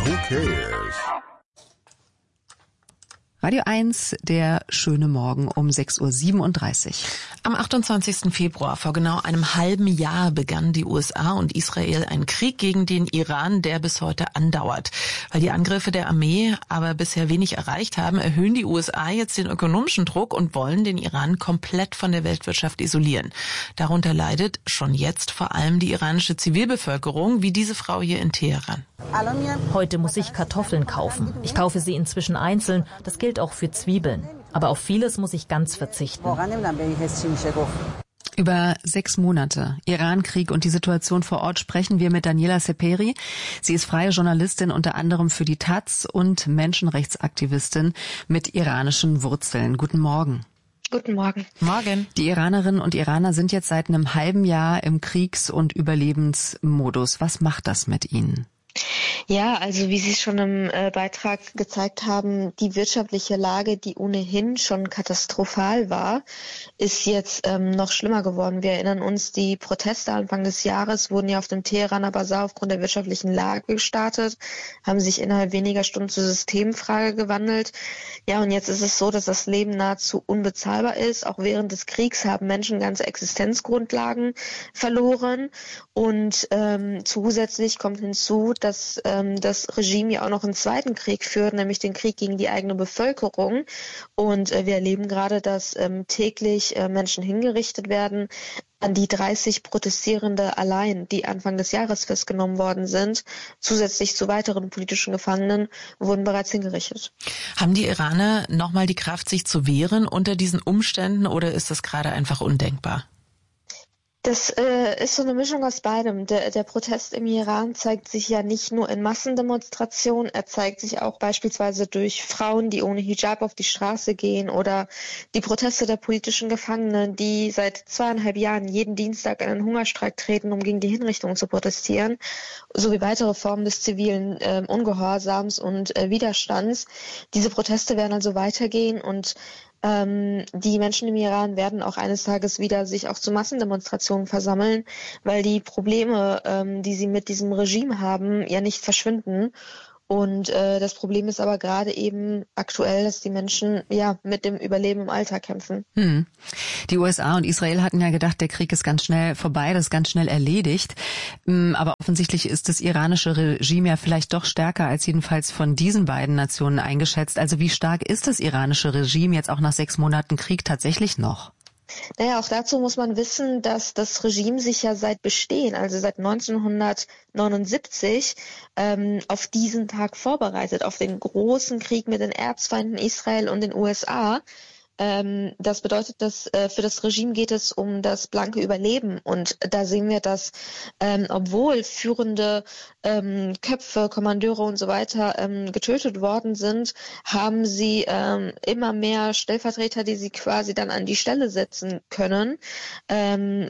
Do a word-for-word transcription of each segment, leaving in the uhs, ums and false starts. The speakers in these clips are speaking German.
Who cares? Radio eins, der schöne Morgen um sechs Uhr siebenunddreißig. Am achtundzwanzigsten Februar, vor genau einem halben Jahr, begannen die U S A und Israel einen Krieg gegen den Iran, der bis heute andauert. Weil die Angriffe der Armee aber bisher wenig erreicht haben, erhöhen die U S A jetzt den ökonomischen Druck und wollen den Iran komplett von der Weltwirtschaft isolieren. Darunter leidet schon jetzt vor allem die iranische Zivilbevölkerung, wie diese Frau hier in Teheran. Heute muss ich Kartoffeln kaufen. Ich kaufe sie inzwischen einzeln. Das gilt auch für Zwiebeln. Aber auf vieles muss ich ganz verzichten. Über sechs Monate Iran-Krieg und die Situation vor Ort sprechen wir mit Daniela Seperi. Sie ist freie Journalistin unter anderem für die Taz und Menschenrechtsaktivistin mit iranischen Wurzeln. Guten Morgen. Guten Morgen. Morgen. Die Iranerinnen und Iraner sind jetzt seit einem halben Jahr im Kriegs- und Überlebensmodus. Was macht das mit ihnen? Ja, also wie Sie es schon im äh, Beitrag gezeigt haben, die wirtschaftliche Lage, die ohnehin schon katastrophal war, ist jetzt ähm, noch schlimmer geworden. Wir erinnern uns, die Proteste Anfang des Jahres wurden ja auf dem Teheraner Basar aufgrund der wirtschaftlichen Lage gestartet, haben sich innerhalb weniger Stunden zur Systemfrage gewandelt. Ja, und jetzt ist es so, dass das Leben nahezu unbezahlbar ist. Auch während des Kriegs haben Menschen ganze Existenzgrundlagen verloren. Und ähm, zusätzlich kommt hinzu, dass ähm, das Regime ja auch noch einen zweiten Krieg führt, nämlich den Krieg gegen die eigene Bevölkerung. Und äh, wir erleben gerade, dass ähm, täglich äh, Menschen hingerichtet werden. An die dreißig Protestierende allein, die Anfang des Jahres festgenommen worden sind, zusätzlich zu weiteren politischen Gefangenen, wurden bereits hingerichtet. Haben die Iraner nochmal die Kraft, sich zu wehren unter diesen Umständen, oder ist das gerade einfach undenkbar? Das äh, ist so eine Mischung aus beidem. Der, der Protest im Iran zeigt sich ja nicht nur in Massendemonstrationen, er zeigt sich auch beispielsweise durch Frauen, die ohne Hijab auf die Straße gehen, oder die Proteste der politischen Gefangenen, die seit zweieinhalb Jahren jeden Dienstag in einen Hungerstreik treten, um gegen die Hinrichtung zu protestieren, sowie weitere Formen des zivilen äh, Ungehorsams und äh, Widerstands. Diese Proteste werden also weitergehen, und Ähm, die Menschen im Iran werden auch eines Tages wieder sich auch zu Massendemonstrationen versammeln, weil die Probleme, ähm, die sie mit diesem Regime haben, ja nicht verschwinden. Und äh, das Problem ist aber gerade eben aktuell, dass die Menschen ja mit dem Überleben im Alltag kämpfen. Hm. Die U S A und Israel hatten ja gedacht, der Krieg ist ganz schnell vorbei, das ist ganz schnell erledigt. Aber offensichtlich ist das iranische Regime ja vielleicht doch stärker als jedenfalls von diesen beiden Nationen eingeschätzt. Also wie stark ist das iranische Regime jetzt auch nach sechs Monaten Krieg tatsächlich noch? Naja, auch dazu muss man wissen, dass das Regime sich ja seit Bestehen, also seit neunzehnhundertneunundsiebzig, ähm, auf diesen Tag vorbereitet, auf den großen Krieg mit den Erzfeinden Israel und den U S A. Ähm, das bedeutet, dass äh, für das Regime geht es um das blanke Überleben, und da sehen wir, dass ähm, obwohl führende ähm, Köpfe, Kommandeure und so weiter ähm, getötet worden sind, haben sie ähm, immer mehr Stellvertreter, die sie quasi dann an die Stelle setzen können. Ähm,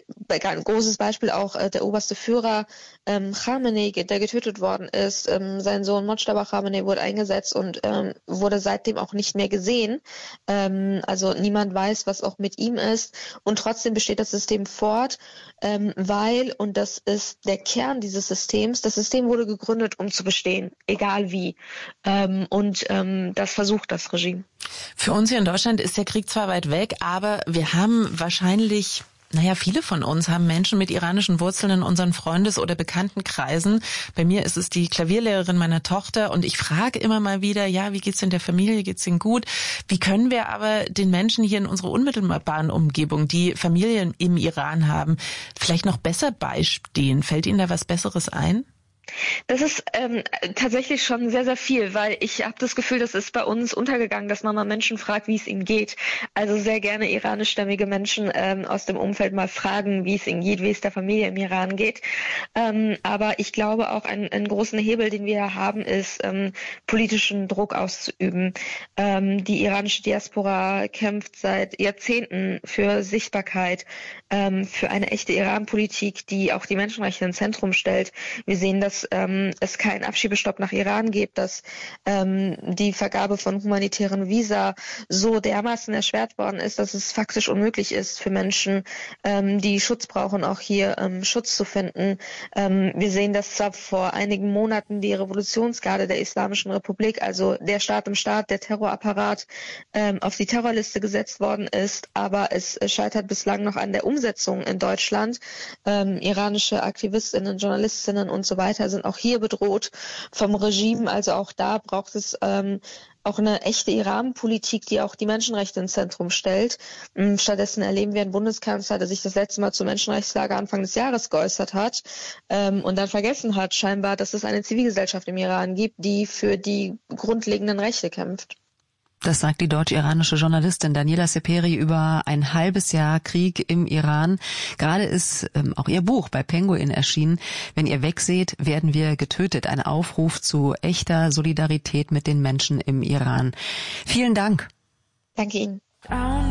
ein großes Beispiel auch äh, der oberste Führer ähm, Khamenei, der getötet worden ist. Ähm, sein Sohn Mojtaba Khamenei wurde eingesetzt und ähm, wurde seitdem auch nicht mehr gesehen. Ähm, Also niemand weiß, was auch mit ihm ist, und trotzdem besteht das System fort, ähm, weil, und das ist der Kern dieses Systems, das System wurde gegründet, um zu bestehen, egal wie. Ähm, und ähm, das versucht das Regime. Für uns hier in Deutschland ist der Krieg zwar weit weg, aber wir haben wahrscheinlich... Naja, viele von uns haben Menschen mit iranischen Wurzeln in unseren Freundes- oder Bekanntenkreisen. Bei mir ist es die Klavierlehrerin meiner Tochter, und ich frage immer mal wieder, ja, wie geht's denn der Familie, geht's ihnen gut? Wie können wir aber den Menschen hier in unserer unmittelbaren Umgebung, die Familien im Iran haben, vielleicht noch besser beistehen? Fällt Ihnen da was Besseres ein? Das ist ähm, tatsächlich schon sehr, sehr viel, weil ich habe das Gefühl, das ist bei uns untergegangen, dass man mal Menschen fragt, wie es ihnen geht. Also sehr gerne iranischstämmige Menschen ähm, aus dem Umfeld mal fragen, wie es ihnen geht, wie es der Familie im Iran geht. Ähm, aber ich glaube auch, ein, einen großen Hebel, den wir haben, ist, ähm, politischen Druck auszuüben. Ähm, die iranische Diaspora kämpft seit Jahrzehnten für Sichtbarkeit, ähm, für eine echte Iran-Politik, die auch die Menschenrechte ins Zentrum stellt. Wir sehen das dass ähm, es keinen Abschiebestopp nach Iran gibt, dass ähm, die Vergabe von humanitären Visa so dermaßen erschwert worden ist, dass es faktisch unmöglich ist für Menschen, ähm, die Schutz brauchen, auch hier ähm, Schutz zu finden. Ähm, wir sehen, dass zwar vor einigen Monaten die Revolutionsgarde der Islamischen Republik, also der Staat im Staat, der Terrorapparat, ähm, auf die Terrorliste gesetzt worden ist, aber es scheitert bislang noch an der Umsetzung in Deutschland. Ähm, iranische Aktivistinnen, Journalistinnen und so weiter sind auch hier bedroht vom Regime. Also auch da braucht es ähm, auch eine echte Iran-Politik, die auch die Menschenrechte ins Zentrum stellt. Stattdessen erleben wir einen Bundeskanzler, der sich das letzte Mal zur Menschenrechtslage Anfang des Jahres geäußert hat ähm, und dann vergessen hat scheinbar, dass es eine Zivilgesellschaft im Iran gibt, die für die grundlegenden Rechte kämpft. Das sagt die deutsch-iranische Journalistin Daniela Seperi über ein halbes Jahr Krieg im Iran. Gerade ist ähm, auch ihr Buch bei Penguin erschienen. Wenn ihr wegseht, werden wir getötet. Ein Aufruf zu echter Solidarität mit den Menschen im Iran. Vielen Dank. Danke Ihnen.